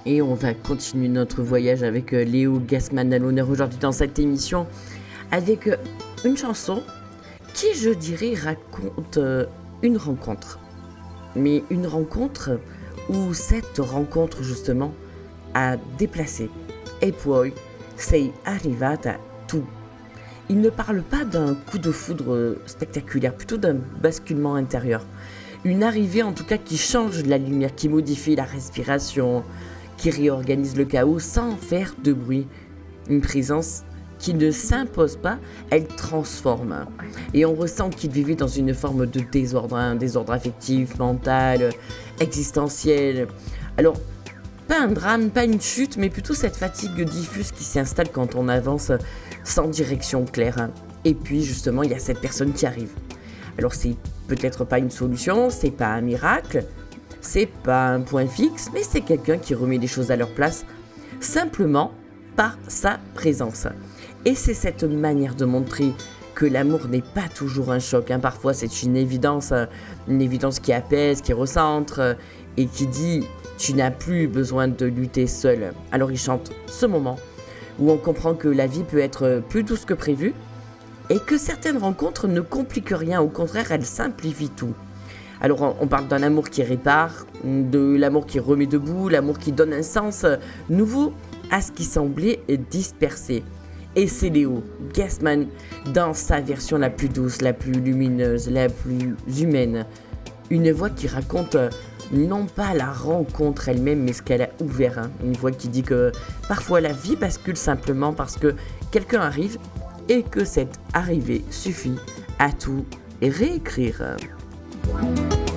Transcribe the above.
Et on va continuer notre voyage avec Léo Gassman à l'honneur aujourd'hui dans cette émission avec une chanson qui, je dirais, raconte une rencontre. Mais une rencontre où cette rencontre, justement, a déplacé. E poi sei arrivata tu. Il ne parle pas d'un coup de foudre spectaculaire, plutôt d'un basculement intérieur. Une arrivée, en tout cas, qui change la lumière, qui modifie la respiration, qui réorganise le chaos sans faire de bruit. Une présence qui ne s'impose pas, elle transforme. Et on ressent qu'il vivait dans une forme de désordre, un désordre affectif, mental, existentiel. Alors, pas un drame, pas une chute, mais plutôt cette fatigue diffuse qui s'installe quand on avance sans direction claire. Et puis justement, il y a cette personne qui arrive. Alors c'est peut-être pas une solution, c'est pas un miracle, c'est pas un point fixe, mais c'est quelqu'un qui remet les choses à leur place, simplement par sa présence. Et c'est cette manière de montrer que l'amour n'est pas toujours un choc. Parfois c'est une évidence qui apaise, qui recentre et qui dit « tu n'as plus besoin de lutter seul ». Alors il chante ce moment où on comprend que la vie peut être plus douce que prévu et que certaines rencontres ne compliquent rien, au contraire elles simplifient tout. Alors on parle d'un amour qui répare, de l'amour qui remet debout, l'amour qui donne un sens nouveau à ce qui semblait dispersé. Et c'est Léo Gassman dans sa version la plus douce, la plus lumineuse, la plus humaine. Une voix qui raconte non pas la rencontre elle-même, mais ce qu'elle a ouvert. Une voix qui dit que parfois la vie bascule simplement parce que quelqu'un arrive et que cette arrivée suffit à tout réécrire.